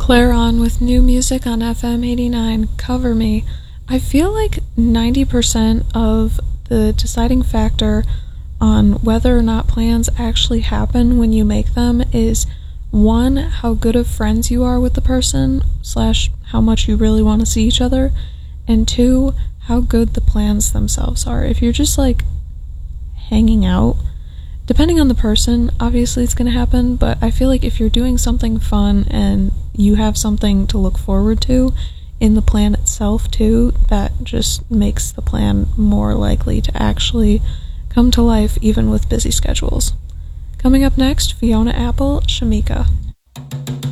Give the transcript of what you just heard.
Claire on with new music on FM 89, Cover Me. I feel like 90% of the deciding factor on whether or not plans actually happen when you make them is one, how good of friends you are with the person, slash how much you really want to see each other, and two, how good the plans themselves are. If you're just like hanging out, depending on the person, obviously it's going to happen, but I feel like if you're doing something fun and you have something to look forward to in the plan itself too, that just makes the plan more likely to actually come to life even with busy schedules. Coming up next, Fiona Apple, Shamika.